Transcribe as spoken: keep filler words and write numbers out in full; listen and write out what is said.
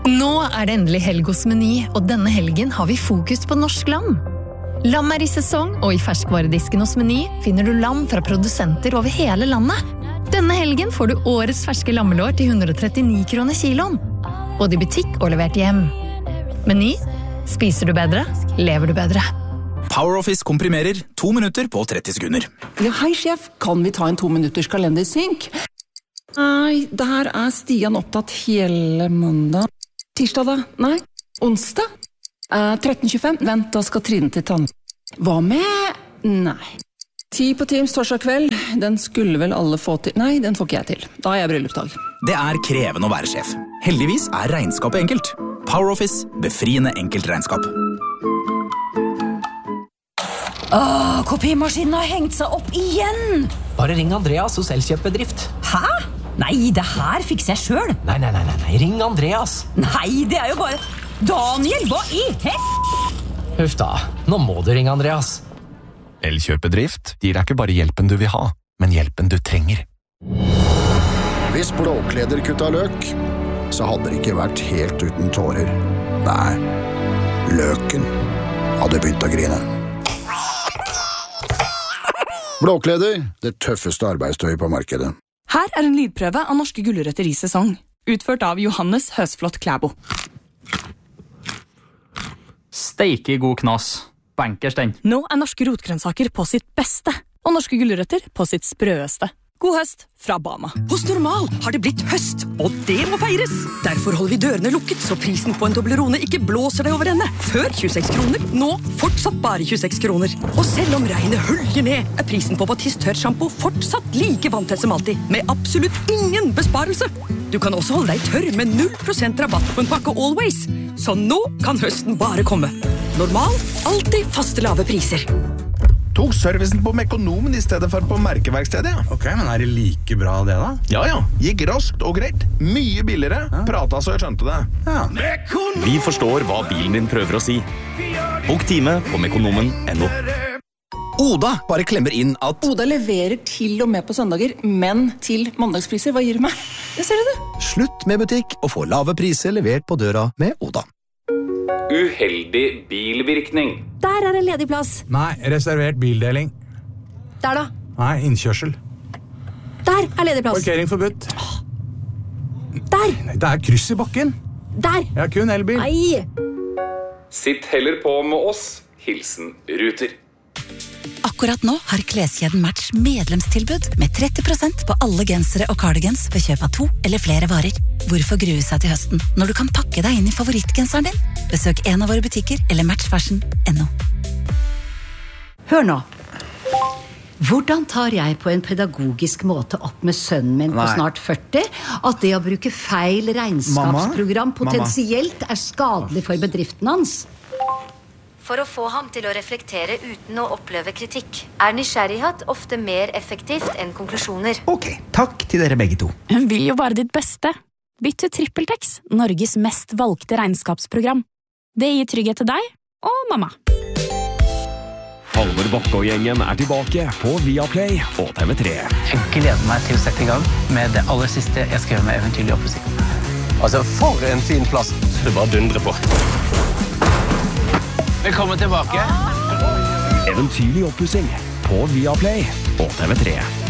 Nå er det endelig helg hos Meny, og denne helgen har vi fokus på norsk lam. Lam er i sesong, og i ferskvaredisken hos Meny finner du lam fra produsenter over hele landet. Denne helgen får du årets ferske lammelår til hundre og trettini kroner kiloen. Både i butikk og levert hjem. Meny. Spiser du bedre, lever du bedre. PowerOffice komprimerer to minutter på tretti sekunder. Ja, hei sjef, kan vi ta en to minutters kalendersynk? Nei, der er Stian opptatt hele mandag. Tirsdag da? Nei. Onsdag? Eh, tretten tjuefem? Vent, da skal Trine til tann. Hva med? Nei. Ti på Teams torsdag kveld. Den skulle vel alle få til. Nei, den får ikke jeg til. Da er jeg bryllupsdag. Det er krevende å være sjef. Heldigvis er regnskapet enkelt. PowerOffice, befriende enkelt regnskap. Åh, kopimaskinen har hengt seg opp igjen! Bare ring Andreas hos Elkjøp-bedrift. Hæ? Nei, det her fikser jeg selv. Nei, nei, nei, nei, ring Andreas. Nei, det er jo bare... Daniel, hva i hel... Huff da, nå må du ringe Andreas. Elkjøp-bedrift gir deg ikke bare hjelpen du vil ha, men hjelpen du trenger. Hvis Blåkleder kutta løk, så hadde det ikke vært helt uten tårer. Nei, løken hadde begynt å grine. Blåkleder, det tøffeste arbeidstøy på markedet. Her er en lydprøve av norske gulrøtter i sesong, utført av Johannes Høsflot Klæbo. Steike god knass. Bankers den. Nå er norske rotgrønnsaker på sitt beste, og norske gulrøtter på sitt sprøeste. God høst fra Bama. Hos Normal har det blitt høst, og det må feires. Derfor holder vi dørene lukket, så prisen på en Toblerone ikke blåser deg over ende. Før tjueseks kroner, nå fortsatt bare tjueseks kroner. Og selv om regnet hølger ned, er prisen på Batiste tørrshampoo fortsatt like vanntett som alltid, med absolutt ingen besparelse. Du kan også holde deg tørr med null prosent rabatt på en pakke Always. Så nå kan høsten bare komme. Normal, alltid faste lave priser. Tok servicen på Mekonomen i stedet for på merkeverkstedet, ja. Ok, men er det like bra det da? Ja, ja. Gikk raskt og greit. Mye billigere. Ja. Prata så jeg skjønte det. Ja. Vi forstår hva bilen din prøver å si. Bok time på mekonomen punktum no. Oda bare klemmer inn at Oda leverer til og med på søndager, men til mandagspriser. Hva gir du meg? Jeg ser det. Slutt med butikk og få lave priser levert på døra med Oda. Uheldig bilvirkning. Der er en ledig plass. Nei, reservert bildeling. Der da. Nei, innkjørsel. Der er ledig plass. Parkering forbudt. Der. Nei, det er kryss i bakken. Der. Jeg har kun elbil. Nei. Sitt heller på med oss. Hilsen Ruter. Akkurat nå har kleskjeden Match medlemstilbud med tretti prosent på alle gensere og cardigans ved kjøp av to eller flere varer. Hvorfor grue seg til høsten når du kan pakke deg inn i favorittgenseren din? Besøk en av våre butikker eller match fashion punktum no. Hør nå. Hvordan tar jeg på en pedagogisk måte opp med sønnen min på Nei. snart førti at det å bruke feil regnskapsprogram Mamma? potensielt er skadelig for bedriften hans? For å få ham til å reflektere uten å oppleve kritikk, er nysgjerrighet ofte mer effektivt enn konklusjoner. Ok, takk til dere begge to. Hun vil jo bare ditt beste. Bytt til TrippelTex, Norges mest valgte regnskapsprogram. Det gir trygghet til deg og mamma. Halvor Bakke og gjengen er tilbake på Viaplay og T V tre. Jeg gleder meg til å sette i gang med det aller siste jeg skrev med Eventyrlig oppussing. Altså, for en fin plass. Så du bare dundrer på. Velkommen tilbake. Eventyrlig oppussing på Viaplay og T V tre.